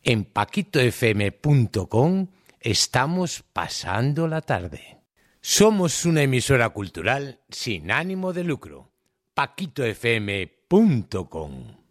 En paquitofm.com estamos pasando la tarde. Somos una emisora cultural sin ánimo de lucro. paquitofm.com